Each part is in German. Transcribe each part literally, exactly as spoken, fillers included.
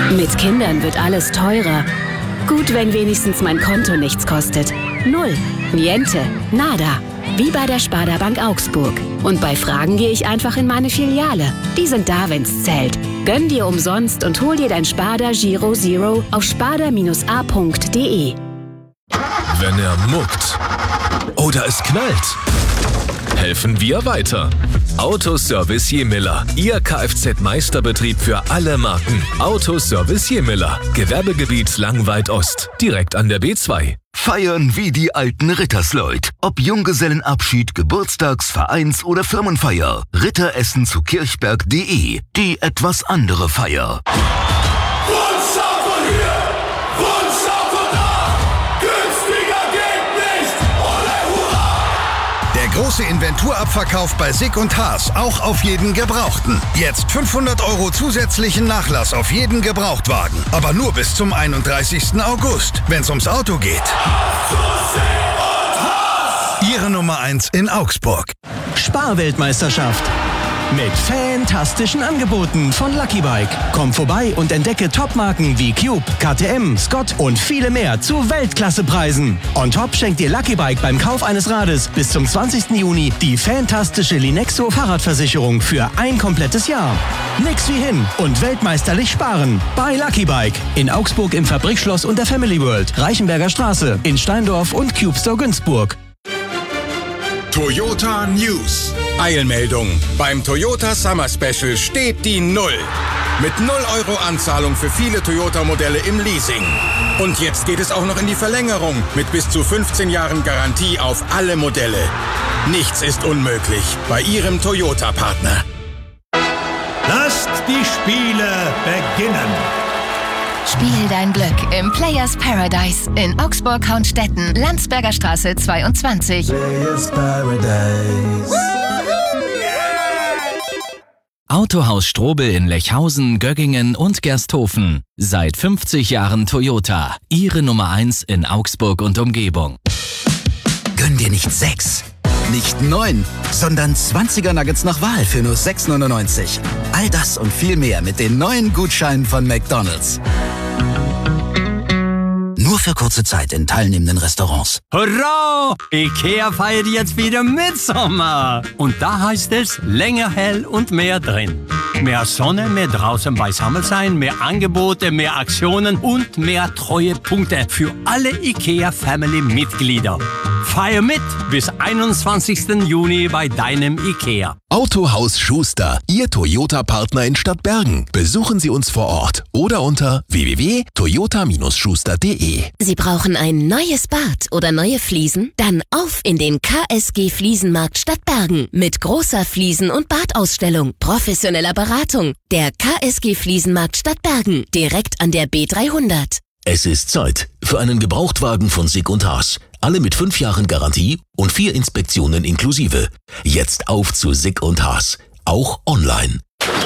Mit Kindern wird alles teurer. Gut, wenn wenigstens mein Konto nichts kostet. Null. Niente. Nada. Wie bei der Sparda Bank Augsburg. Und bei Fragen gehe ich einfach in meine Filiale. Die sind da, wenn's zählt. Gönn dir umsonst und hol dir dein Sparda Giro Zero auf sparda Bindestrich a Punkt de. Wenn er muckt oder es knallt, helfen wir weiter. Autoservice Jemiller, Ihr Kfz-Meisterbetrieb für alle Marken. Autoservice Jemiller, Gewerbegebiet Langweid Ost, direkt an der B zwei. Feiern wie die alten Rittersleut. Ob Junggesellenabschied, Geburtstags-, Vereins- oder Firmenfeier. Ritteressen zu kirchberg punkt de. Die etwas andere Feier. Der große Inventurabverkauf bei Sick und Haas, auch auf jeden Gebrauchten. Jetzt fünfhundert Euro zusätzlichen Nachlass auf jeden Gebrauchtwagen. Aber nur bis zum einunddreißigsten August, wenn's ums Auto geht. Ihre Nummer eins in Augsburg. Sparweltmeisterschaft. Mit fantastischen Angeboten von Lucky Bike. Komm vorbei und entdecke Topmarken wie Cube, K T M, Scott und viele mehr zu Weltklassepreisen. On top schenkt dir Lucky Bike beim Kauf eines Rades bis zum zwanzigsten Juni die fantastische Linexo Fahrradversicherung für ein komplettes Jahr. Nix wie hin und weltmeisterlich sparen. Bei Lucky Bike. In Augsburg im Fabrikschloss und der Family World. Reichenberger Straße. In Steindorf und Cube Store Günzburg. Toyota News. Eilmeldung. Beim Toyota Summer Special steht die Null. Mit null Euro Anzahlung für viele Toyota-Modelle im Leasing. Und jetzt geht es auch noch in die Verlängerung mit bis zu fünfzehn Jahren Garantie auf alle Modelle. Nichts ist unmöglich bei Ihrem Toyota-Partner. Lasst die Spiele beginnen. Spiel dein Glück im Players Paradise in Augsburg-Haunstetten, Landsberger Straße zweiundzwanzig. Players Paradise. Autohaus Strobel in Lechhausen, Göggingen und Gersthofen. Seit fünfzig Jahren Toyota. Ihre Nummer eins in Augsburg und Umgebung. Gönn dir nicht sechs, nicht neun, sondern zwanziger Nuggets nach Wahl für nur sechs neunundneunzig. All das und viel mehr mit den neuen Gutscheinen von McDonald's. Nur für kurze Zeit in teilnehmenden Restaurants. Hurra! Ikea feiert jetzt wieder Mitsommer. Und da heißt es länger hell und mehr drin. Mehr Sonne, mehr draußen beisammen sein, mehr Angebote, mehr Aktionen und mehr Treuepunkte für alle Ikea-Family-Mitglieder. Feier mit bis einundzwanzigsten Juni bei deinem Ikea. Autohaus Schuster, Ihr Toyota-Partner in Stadtbergen. Besuchen Sie uns vor Ort oder unter w w w punkt toyota Bindestrich schuster punkt de. Sie brauchen ein neues Bad oder neue Fliesen? Dann auf in den K S G Fliesenmarkt Stadtbergen mit großer Fliesen- und Badausstellung, professioneller Beratung. Der K S G Fliesenmarkt Stadtbergen, direkt an der B dreihundert. Es ist Zeit für einen Gebrauchtwagen von Sick und Haas. Alle mit fünf Jahren Garantie und vier Inspektionen inklusive. Jetzt auf zu Sick und Haas. Auch online.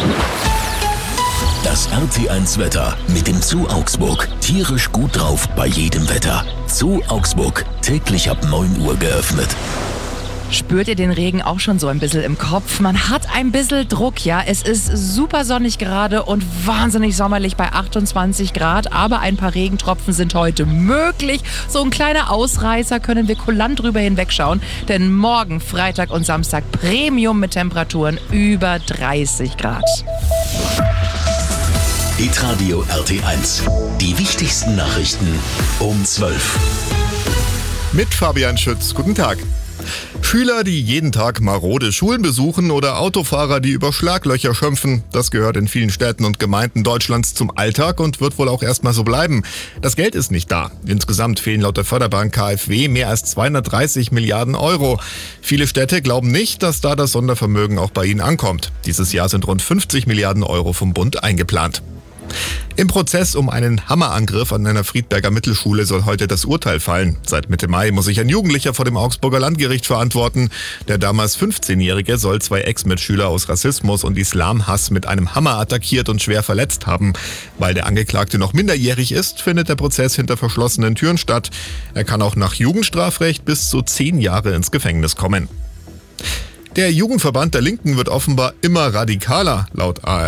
Das R T eins Wetter mit dem Zoo Augsburg. Tierisch gut drauf bei jedem Wetter. Zoo Augsburg. Täglich ab neun Uhr geöffnet. Spürt ihr den Regen auch schon so ein bisschen im Kopf? Man hat ein bisschen Druck, ja. Es ist super sonnig gerade und wahnsinnig sommerlich bei achtundzwanzig Grad. Aber ein paar Regentropfen sind heute möglich. So ein kleiner Ausreißer können wir kulant drüber hinwegschauen. Denn morgen, Freitag und Samstag Premium mit Temperaturen über dreißig Grad. Hitradio R T eins. Die wichtigsten Nachrichten um zwölf. Mit Fabian Schütz. Guten Tag. Schüler, die jeden Tag marode Schulen besuchen oder Autofahrer, die über Schlaglöcher schimpfen, das gehört in vielen Städten und Gemeinden Deutschlands zum Alltag und wird wohl auch erstmal so bleiben. Das Geld ist nicht da. Insgesamt fehlen laut der Förderbank K f W mehr als zweihundertdreißig Milliarden Euro. Viele Städte glauben nicht, dass da das Sondervermögen auch bei ihnen ankommt. Dieses Jahr sind rund fünfzig Milliarden Euro vom Bund eingeplant. Im Prozess um einen Hammerangriff an einer Friedberger Mittelschule soll heute das Urteil fallen. Seit Mitte Mai muss sich ein Jugendlicher vor dem Augsburger Landgericht verantworten. Der damals fünfzehnjährige soll zwei Ex-Mitschüler aus Rassismus und Islamhass mit einem Hammer attackiert und schwer verletzt haben. Weil der Angeklagte noch minderjährig ist, findet der Prozess hinter verschlossenen Türen statt. Er kann auch nach Jugendstrafrecht bis zu zehn Jahre ins Gefängnis kommen. Der Jugendverband der Linken wird offenbar immer radikaler. Laut A R D